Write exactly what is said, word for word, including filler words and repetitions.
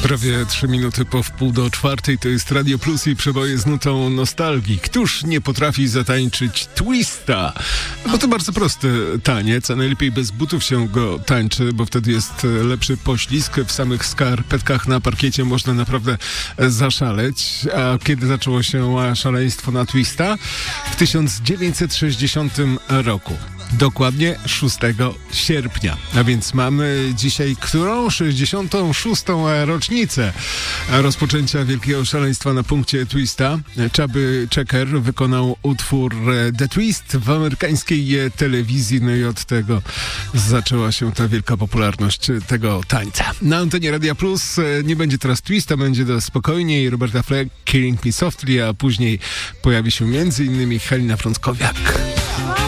Prawie trzy minuty po wpół do czwartej to jest Radio Plus i przeboje z nutą nostalgii. Któż nie potrafi zatańczyć twista? Bo to bardzo prosty taniec, a najlepiej bez butów się go tańczy, bo wtedy jest lepszy poślizg. W samych skarpetkach na parkiecie można naprawdę zaszaleć. A kiedy zaczęło się szaleństwo na twista? W tysiąc dziewięćset sześćdziesiątym roku. Dokładnie szóstego sierpnia. A więc mamy dzisiaj którą? sześćdziesiątą szóstą rocznicę rozpoczęcia wielkiego szaleństwa na punkcie twista. Chubby Checker wykonał utwór The Twist w amerykańskiej telewizji, no i od tego zaczęła się ta wielka popularność tego tańca. Na antenie Radia Plus nie będzie teraz twista, będzie to spokojniej. Roberta Fleck, Killing Me Softly, a później pojawi się między innymi Halina Frąckowiak.